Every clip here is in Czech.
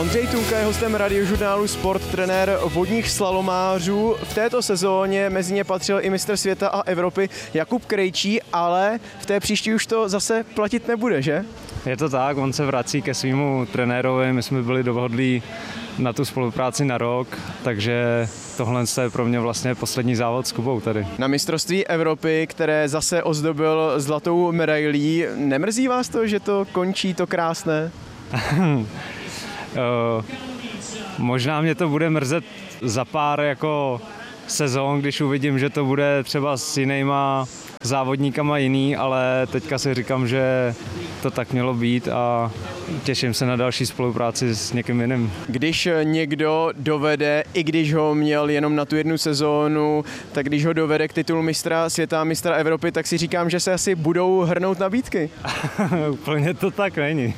Ondřej Tunka je hostem Radiožurnálu Sport, trenér vodních slalomářů. V této sezóně mezi ně patřil i mistr světa a Evropy Jakub Krejčí, ale v té příští už to zase platit nebude, že? Je to tak, on se vrací ke svému trenérovi, my jsme byli dohodlí na tu spolupráci na rok, takže tohle je pro mě vlastně poslední závod s Kubou tady. Na mistrovství Evropy, které zase ozdobil zlatou medailí, nemrzí vás to, že to končí to krásné? Možná mě to bude mrzet za pár jako sezón, když uvidím, že to bude třeba s jinýma závodníkama jiný, ale teďka si říkám, že to tak mělo být a těším se na další spolupráci s někým jiným. Když někdo dovede, i když ho měl jenom na tu jednu sezónu, tak když ho dovede k titulu mistra světa, mistra Evropy, tak si říkám, že se asi budou hrnout nabídky. Úplně to tak není.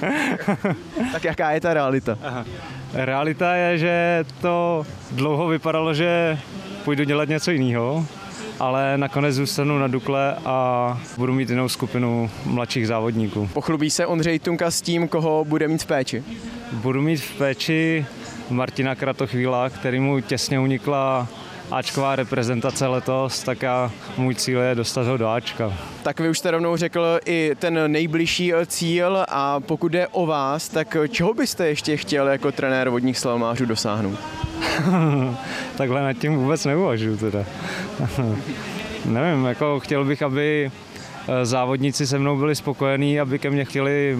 Tak jaká je ta realita? Realita je, že to dlouho vypadalo, že půjdu dělat něco jiného, ale nakonec zůstanu na Dukle a budu mít jinou skupinu mladších závodníků. Pochlubí se Ondřej Tunka s tím, koho bude mít v péči? Budu mít v péči Martina Kratochvíla, kterému těsně unikla áčková reprezentace letos, tak můj cíl je dostat ho do áčka. Tak vy už jste rovnou řekl i ten nejbližší cíl a pokud jde o vás, tak čeho byste ještě chtěl jako trenér vodních slalomářů dosáhnout? Takhle nad tím vůbec neuvažuji teda. Nevím, jako chtěl bych, aby závodníci se mnou byli spokojení, aby ke mně chtěli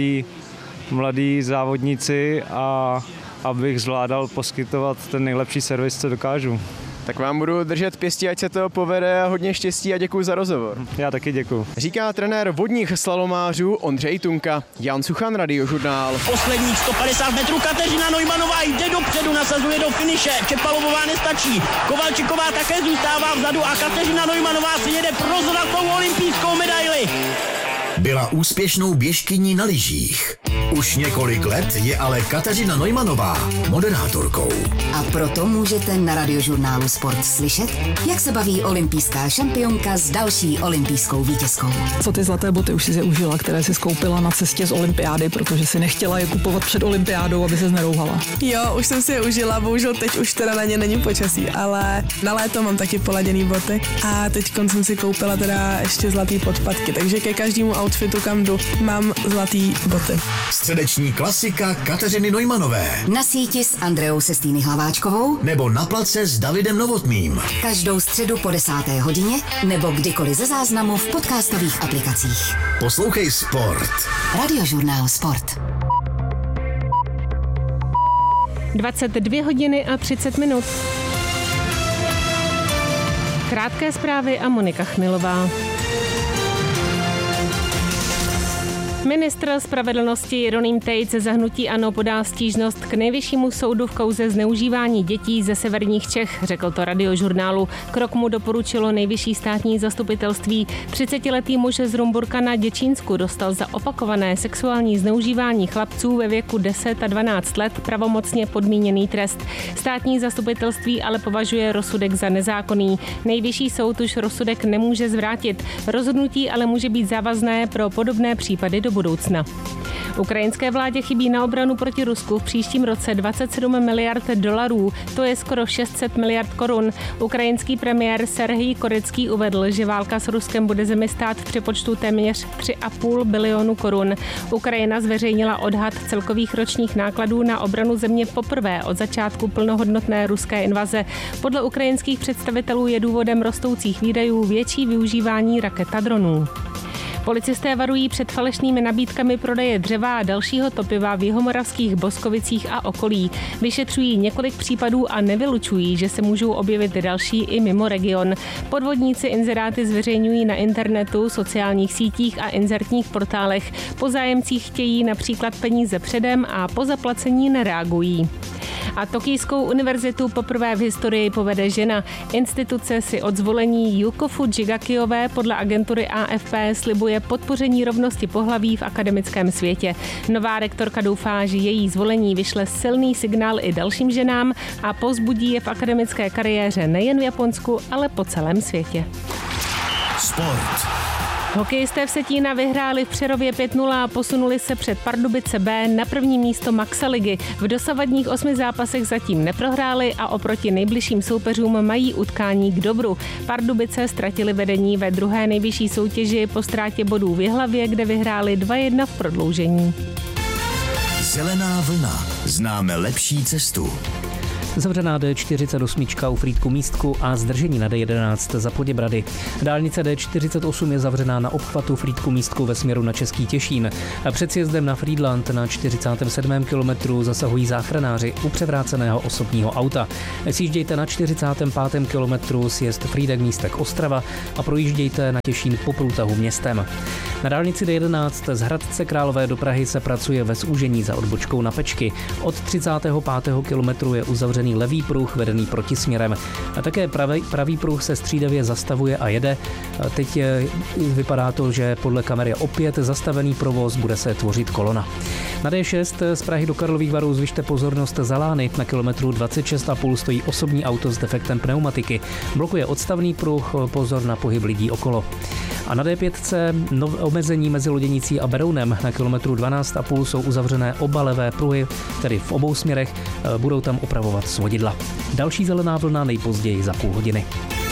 mladí závodníci a abych zvládal poskytovat ten nejlepší servis, co dokážu. Tak vám budu držet pěstí, ať se to povede a hodně štěstí a děkuji za rozhovor. Já taky děkuji. Říká trenér vodních slalomářů Ondřej Tunka. Jan Suchan, Radiožurnál. Posledních 150 metrů Kateřina Neumannová jde dopředu, nasazuje do finiše. Čepalovová nestačí. Kovalčiková také zůstává vzadu a Kateřina Neumannová si jede pro zlatou olympijskou medaili. Byla úspěšnou běžkyní na lyžích. Už několik let je ale Kateřina Neumannová moderátorkou. A proto můžete na Radiožurnálu Sport slyšet, jak se baví olympijská šampionka s další olympijskou vítězkou. Co ty zlaté boty už si je užila, které si skoupila na cestě z olympiády, protože si nechtěla je kupovat před olympiádou, aby se znerouhala? Jo, už jsem si je užila, bohužel teď už teda na ně není počasí, ale na léto mám taky poladěný boty a teď jsem si koupila teda ještě zlatý podpatky, takže ke každému outfitu, kam jdu, mám zlatý boty. Středeční klasika Kateřiny Neumannové. Na síti s Andreou Sestýny Hlaváčkovou Nebo na place s Davidem Novotným. každou středu po 10. hodině nebo kdykoliv ze záznamu v podcastových aplikacích. Poslouchej Sport. Radiožurnál Sport. 22 hodiny a 30 minut. Krátké zprávy a Monika Chmilová. Ministr spravedlnosti Jeroným Tejc za hnutí ANO podá stížnost k nejvyššímu soudu v kauze zneužívání dětí ze severních Čech, řekl to Radiožurnálu. Krok mu doporučilo nejvyšší státní zastupitelství. 30letý muž z Rumburka na Děčínsku dostal za opakované sexuální zneužívání chlapců ve věku 10 a 12 let pravomocně podmíněný trest. Státní zastupitelství ale považuje rozsudek za nezákonný. Nejvyšší soud už rozsudek nemůže zvrátit. Rozhodnutí ale může být závazné pro podobné případy do budoucna. Ukrajinské vládě chybí na obranu proti Rusku v příštím roce 27 miliard dolarů, to je skoro 600 miliard korun. Ukrajinský premiér Serhij Korycký uvedl, že válka s Ruskem bude zemi stát v přepočtu téměř 3,5 bilionu korun. Ukrajina zveřejnila odhad celkových ročních nákladů na obranu země poprvé od začátku plnohodnotné ruské invaze. Podle ukrajinských představitelů je důvodem rostoucích výdajů větší využívání raket a dronů. Policisté varují před falešnými nabídkami prodeje dřeva a dalšího topiva v jihomoravských Boskovicích a okolí. Vyšetřují několik případů a nevylučují, že se můžou objevit další i mimo region. Podvodníci inzeráty zveřejňují na internetu, sociálních sítích a inzertních portálech. Po zájemcích chtějí například peníze předem a po zaplacení nereagují. A Tokijskou univerzitu poprvé v historii povede žena. Instituce si od zvolení Yukofu Jigakiové podle agentury AFP slibuje podpoření rovnosti pohlaví v akademickém světě. Nová rektorka doufá, že její zvolení vyšle silný signál i dalším ženám a povzbudí je v akademické kariéře nejen v Japonsku, ale po celém světě. Sport. Hokejisté v Vsetína vyhráli v Přerově 5-0 a posunuli se před Pardubice B na první místo Maxa ligy. V dosavadních 8 zápasech zatím neprohráli a oproti nejbližším soupeřům mají utkání k dobru. Pardubice ztratili vedení ve druhé nejvyšší soutěži po ztrátě bodů v Jihlavě, kde vyhráli 2-1 v prodloužení. Zelená vlna. Známe lepší cestu. Zavřená D48 u Frýdku Místku a zdržení na D11 za Poděbrady. Dálnice D48 je zavřená na obchvatu Frýdku Místku ve směru na Český Těšín. Před sjezdem na Frýdlant na 47. kilometru zasahují záchranáři u převráceného osobního auta. Sjíždějte na 45. kilometru sjezd Frýdek Místek Ostrava a projíždějte na Těšín po průtahu městem. Na dálnici D11 z Hradce Králové do Prahy se pracuje ve zúžení za odbočkou na Pečky. Od 35. kilometru je uzavřený levý pruh vedený protisměrem. A také pravý pruh se střídavě zastavuje a jede. Teď vypadá to, že podle kamery je opět zastavený provoz, bude se tvořit kolona. Na D6 z Prahy do Karlových Varů zvyšte pozornost za Lány. Na kilometru 26,5 stojí osobní auto s defektem pneumatiky. Blokuje odstavný pruh, pozor na pohyb lidí okolo. A na D5 omezení mezi Loděnicí a Berounem. Na kilometru 12,5 jsou uzavřené oba levé pruhy, tedy v obou směrech, budou tam opravovat svodidla. Další zelená vlna nejpozději za půl hodiny.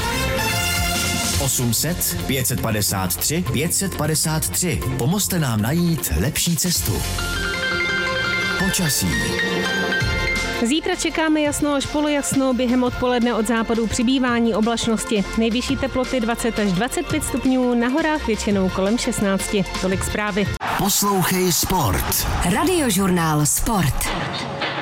800 553 553. Pomozte nám najít lepší cestu. Počasí. Zítra čekáme jasno až polojasno, během odpoledne od západu přibývání oblačnosti. Nejvyšší teploty 20 až 25 stupňů, na horách většinou kolem 16. Tolik zprávy. Poslouchej Sport. Radiožurnál Sport.